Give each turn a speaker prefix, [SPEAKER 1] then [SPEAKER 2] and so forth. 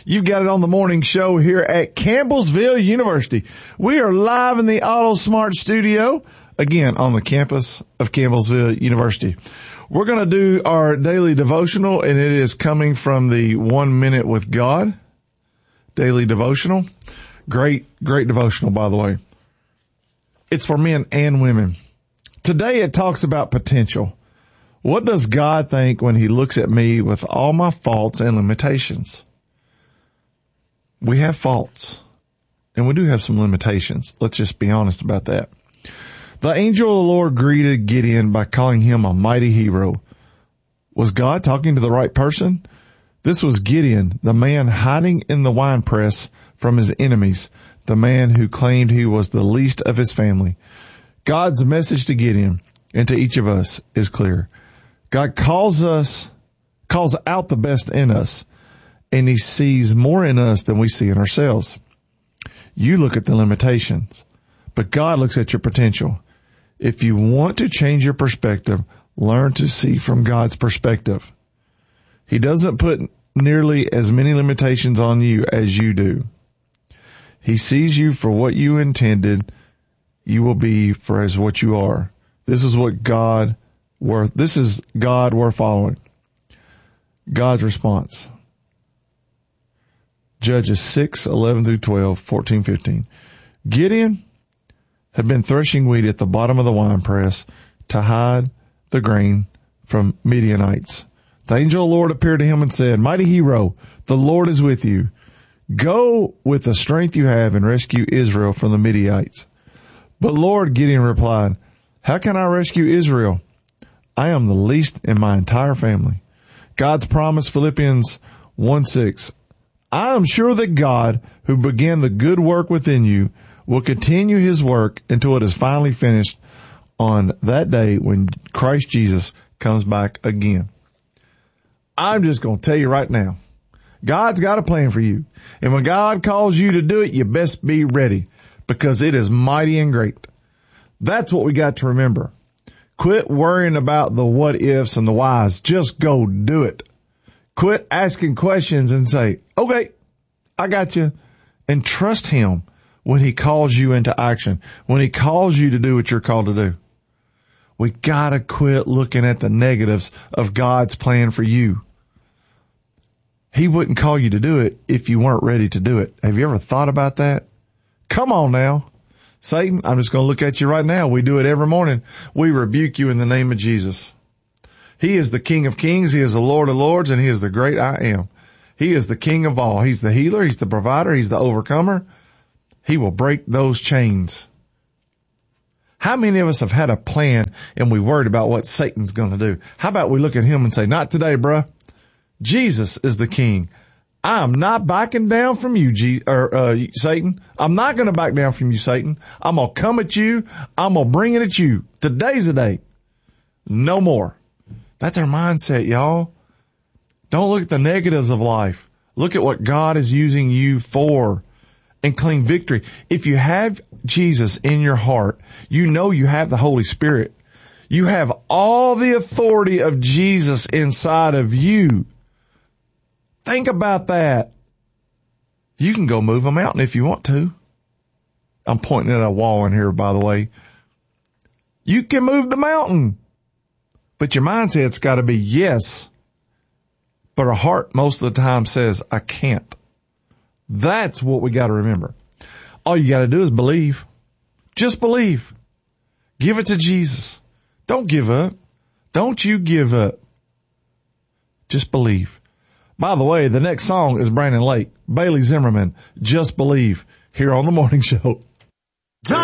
[SPEAKER 1] You've got it on the morning show here at Campbellsville University. We are live in the AutoSmart studio, again, on the campus of Campbellsville University. We're going to do our daily devotional, and it is coming from the 1 Minute with God daily devotional. Great devotional, by the way. It's for men and women. Today it talks about potential. What does God think when he looks at me with all my faults and limitations? We have faults, and we do have some limitations. Let's just be honest about that. The angel of the Lord greeted Gideon by calling him a mighty hero. Was God talking to the right person? This was Gideon, the man hiding in the winepress from his enemies, the man who claimed he was the least of his family. God's message to Gideon and to each of us is clear. God calls out the best in us, and he sees more in us than we see in ourselves. You look at the limitations, but God looks at your potential. If you want to change your perspective, learn to see from God's perspective. He doesn't put nearly as many limitations on you as you do. He sees you for what you intended you will be for as what you are. This is God worth following. God's response. Judges 6:11-12, 14-15. Gideon had been threshing wheat at the bottom of the winepress to hide the grain from Midianites. The angel of the Lord appeared to him and said, "Mighty hero, the Lord is with you. Go with the strength you have and rescue Israel from the Midianites." "But Lord," Gideon replied, "how can I rescue Israel? I am the least in my entire family." God's promise, Philippians 1:6. I am sure that God, who began the good work within you, will continue his work until it is finally finished on that day when Christ Jesus comes back again. I'm just going to tell you right now, God's got a plan for you. And when God calls you to do it, you best be ready, because it is mighty and great. That's what we got to remember. Quit worrying about the what ifs and the whys. Just go do it. Quit asking questions and say, "Okay, I got you." And trust him when he calls you into action, when he calls you to do what you're called to do. We gotta quit looking at the negatives of God's plan for you. He wouldn't call you to do it if you weren't ready to do it. Have you ever thought about that? Come on now. Satan, I'm just going to look at you right now. We do it every morning. We rebuke you in the name of Jesus. He is the King of Kings. He is the Lord of Lords, and he is the great I am. He is the King of all. He's the healer. He's the provider. He's the overcomer. He will break those chains. How many of us have had a plan and we worried about what Satan's going to do? How about we look at him and say, "Not today, bruh. Jesus is the King. I'm not backing down from you, Satan. I'm not going to back down from you, Satan. I'm going to come at you. I'm going to bring it at you. Today's the day. No more." That's our mindset, y'all. Don't look at the negatives of life. Look at what God is using you for and claim victory. If you have Jesus in your heart, you know you have the Holy Spirit. You have all the authority of Jesus inside of you. Think about that. You can go move a mountain if you want to. I'm pointing at a wall in here, by the way. You can move the mountain. But your mindset's got to be yes. But our heart most of the time says, "I can't." That's what we got to remember. All you got to do is believe. Just believe. Give it to Jesus. Don't give up. Don't you give up. Just believe. By the way, the next song is Brandon Lake, Bailey Zimmerman, "Just Believe," here on The Morning Show.